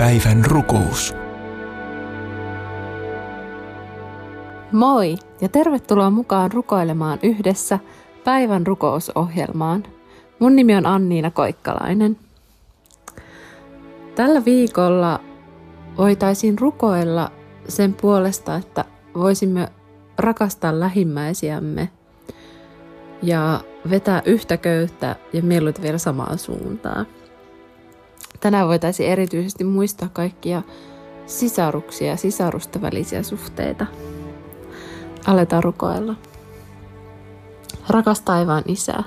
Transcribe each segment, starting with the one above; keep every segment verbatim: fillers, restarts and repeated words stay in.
Päivän rukous. Moi ja tervetuloa mukaan rukoilemaan yhdessä päivän rukousohjelmaan. Mun nimi on Anniina Koikkalainen. Tällä viikolla voitaisiin rukoilla sen puolesta, että voisimme rakastaa lähimmäisiämme ja vetää yhtä köyttä ja mieluiten vielä samaan suuntaan. Tänään voitaisiin erityisesti muistaa kaikkia sisaruksia ja sisarusten välisiä suhteita. Aletaan rukoilla. Rakas taivaan Isä,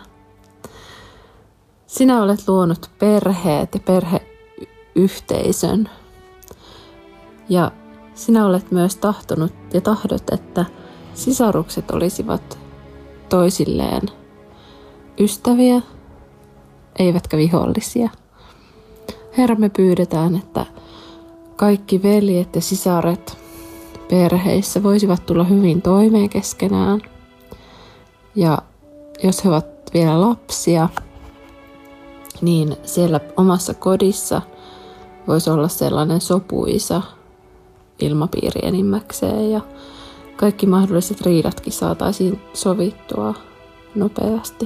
sinä olet luonut perheet ja perheyhteisön. Ja sinä olet myös tahtonut ja tahdot, että sisarukset olisivat toisilleen ystäviä, eivätkä vihollisia. Herra, me pyydetään, että kaikki veljet ja sisaret perheissä voisivat tulla hyvin toimeen keskenään. Ja jos he ovat vielä lapsia, niin siellä omassa kodissa voisi olla sellainen sopuisa ilmapiiri enimmäkseen ja kaikki mahdolliset riidatkin saataisiin sovittua nopeasti.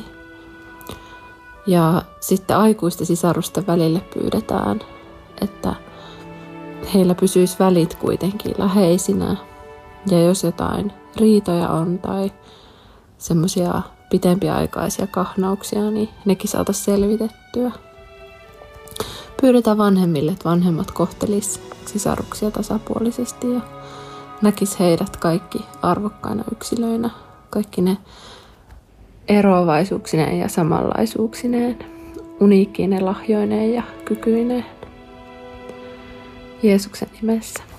Ja sitten aikuisten sisarusten välille pyydetään, että heillä pysyisi välit kuitenkin läheisinä. Ja jos jotain riitoja on tai semmoisia pitempiaikaisia kahnauksia, niin nekin saataisiin selvitettyä. Pyydetään vanhemmille, että vanhemmat kohtelis sisaruksia tasapuolisesti ja näkis heidät kaikki arvokkaina yksilöinä. Kaikki ne eroavaisuuksineen ja samanlaisuuksineen, uniikkiine lahjoineen ja kykyineen. Jeesuksen nimessä.